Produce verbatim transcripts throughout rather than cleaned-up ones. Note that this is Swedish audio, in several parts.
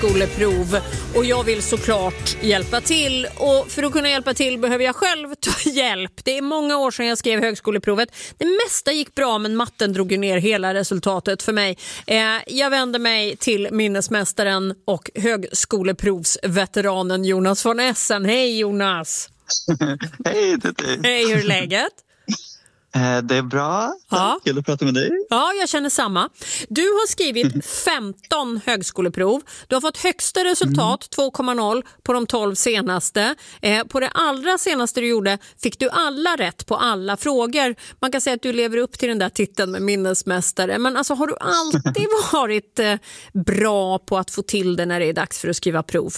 högskoleprov och jag vill såklart hjälpa till, och för att kunna hjälpa till behöver jag själv ta hjälp. Det är många år sedan jag skrev högskoleprovet. Det mesta gick bra, men matten drog ju ner hela resultatet för mig. Eh, jag vänder mig till minnesmästaren och högskoleprovsveteranen Jonas von Essen. Hej Jonas! Hej Tutti! Hej, hur är läget? Det är bra. Ja. Kul att prata med dig. Ja, jag känner samma. Du har skrivit femton högskoleprov. Du har fått högsta resultat, två komma noll, på de tolv senaste. Eh, på det allra senaste du gjorde fick du alla rätt på alla frågor. Man kan säga att du lever upp till den där titeln med minnesmästare. Men alltså, har du alltid varit eh, bra på att få till det när det är dags för att skriva prov?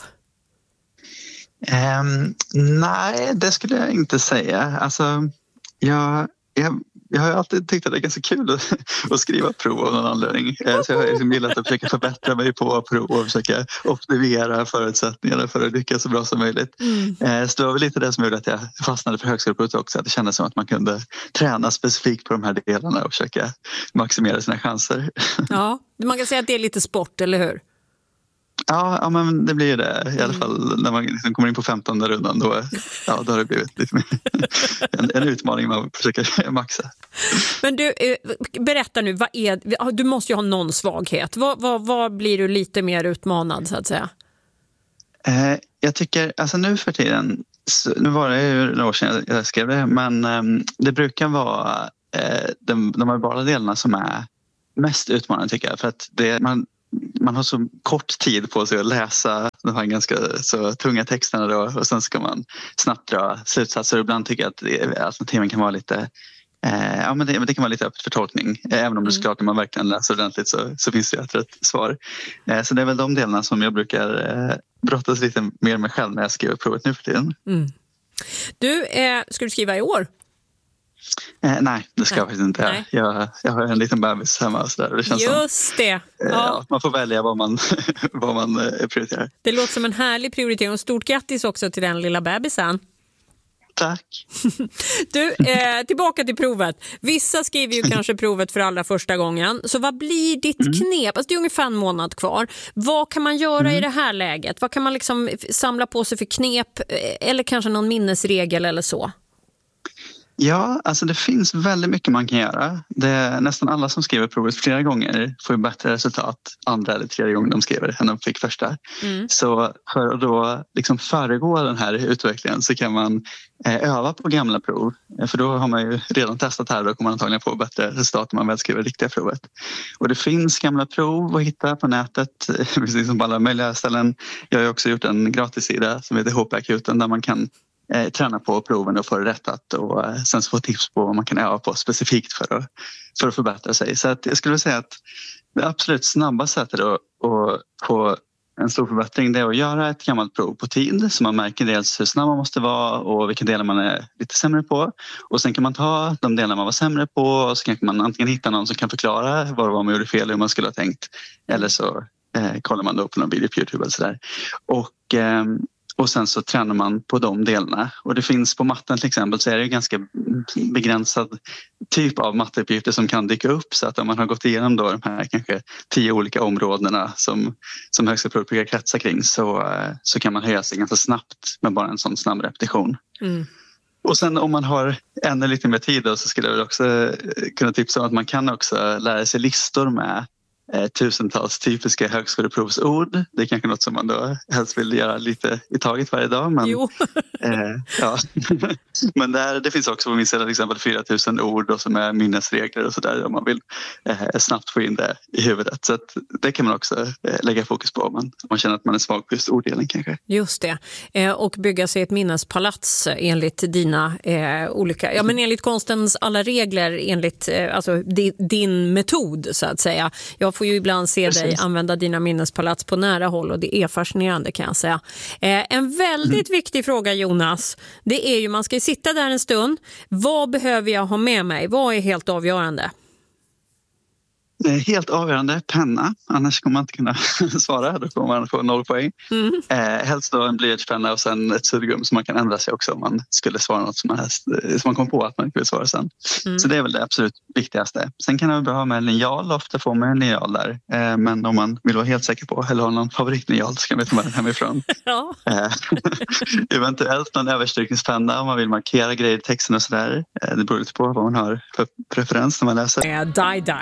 Um, nej, det skulle jag inte säga. Alltså, jag... Jag, jag har alltid tyckt att det är ganska kul att, att skriva prov av någon anledning. Så jag har liksom gillat att försöka förbättra mig på prov och försöka optimera förutsättningarna för att lyckas så bra som möjligt. Mm. Så det var väl lite det som gjorde att jag fastnade för högskoleprovet också. Att det kändes som att man kunde träna specifikt på de här delarna och försöka maximera sina chanser. Ja, man kan säga att det är lite sport, eller hur? Ja, ja, men det blir ju det. I alla fall när man liksom kommer in på femtonde rundan, då, ja, då har det blivit lite mer en, en utmaning man försöker maxa. Men du, berätta nu, vad är, du måste ju ha någon svaghet. Vad, vad, vad blir du lite mer utmanad, så att säga? Eh, jag tycker, alltså nu för tiden, nu var det ju några år sedan jag skrev det, men eh, det brukar vara eh, de, de här bara delarna som är mest utmanande, tycker jag. För att det, man Man har så kort tid på sig att läsa de här ganska så tunga texterna då, och sen ska man snabbt dra slutsatser. Ibland tycker jag att alternativen kan vara lite, eh, ja, men det, det kan vara lite öppet för tolkning. Även om det såklart, när man verkligen läser ordentligt så, så finns det ett rätt svar. Eh, så det är väl de delarna som jag brukar eh, brottas lite mer med själv när jag skriver provet nu för tiden. Mm. Du, eh, ska du skriva i år? Eh, nej, det ska nej. jag faktiskt inte. Jag, jag har en liten bebis hemma. Så där. Det känns Just som, det. Eh, ja. Ja, man får välja vad man, vad man eh, prioriterar. Det låter som en härlig prioritering. Och stort grattis också till den lilla bebisen. Tack. Du, eh, tillbaka till provet. Vissa skriver ju kanske provet för allra första gången. Så vad blir ditt mm. knep? Alltså det är ungefär en månad kvar. Vad kan man göra mm. i det här läget? Vad kan man liksom samla på sig för knep? Eller kanske någon minnesregel eller så? Ja, alltså det finns väldigt mycket man kan göra. Det, nästan alla som skriver provet flera gånger får ju bättre resultat andra eller tredje gången de skriver än de fick första. Mm. Så för att då liksom föregå den här utvecklingen så kan man eh, öva på gamla prov. För då har man ju redan testat här, då kommer man antagligen få bättre resultat om man väl skriver riktiga provet. Och det finns gamla prov att hitta på nätet, precis som på alla möjliga ställen. Jag har ju också gjort en gratissida som heter H P-akuten där man kan Eh, träna på proven och få det rättat, och eh, sen så få tips på vad man kan öva på specifikt för att, för att förbättra sig. Så att jag skulle säga att det absolut snabba sättet att, att få en stor förbättring, det är att göra ett gammalt prov på tid, så man märker dels hur snabb man måste vara och vilka delar man är lite sämre på. Och sen kan man ta de delar man var sämre på, och så kan man antingen hitta någon som kan förklara vad det var man gjorde fel, hur man skulle ha tänkt, eller så eh, kollar man då på någon video på YouTube eller sådär. Och eh, Och sen så tränar man på de delarna. Och det finns på matten till exempel, så är det en ganska begränsad typ av matteuppgifter som kan dyka upp. Så att om man har gått igenom då de här kanske tio olika områdena som, som högskoleprovet brukar kretsa kring, så, så kan man höja sig ganska snabbt med bara en sån snabb repetition. Mm. Och sen om man har ännu lite mer tid då, så skulle jag också kunna tipsa om att man kan också lära sig listor med Eh, tusentals typiska högskoleprovsord. Det är kanske något som man då helst vill göra lite i taget varje dag. Men, jo. eh, ja. men där, det finns också på min sida till exempel fyra tusen ord då, som är minnesregler och sådär, om man vill eh, snabbt få in det i huvudet. Så att det kan man också eh, lägga fokus på om man, om man känner att man är svag på just orddelen kanske. Just det. Eh, och bygga sig ett minnespalats enligt dina eh, olika, ja men enligt konstens alla regler, enligt eh, alltså di, din metod så att säga. Jag får ju ibland se Precis. dig använda dina minnespalats på nära håll, och det är fascinerande, kan jag säga. Eh, en väldigt mm. viktig fråga, Jonas, det är ju, man ska ju sitta där en stund. Vad behöver jag ha med mig? Vad är helt avgörande? Det är helt avgörande penna, annars kommer man inte kunna svara. Då kommer man få noll poäng. Mm. Eh, helst då en blyertspenna och sen ett suddgum så man kan ändra sig också om man skulle svara något som man, helst, som man kom på att man inte vill svara sen. Mm. Så det är väl det absolut viktigaste. Sen kan det vara bra att ha med en linjal, ofta får man en linjal där. Eh, men om man vill vara helt säker på eller ha någon favoritlinjal så kan man ta med den hemifrån. Ja. Eh, eventuellt någon överstrykningspenna om man vill markera grejer i texten och sådär. Eh, det beror lite på vad man har för preferens när man läser. Die, die.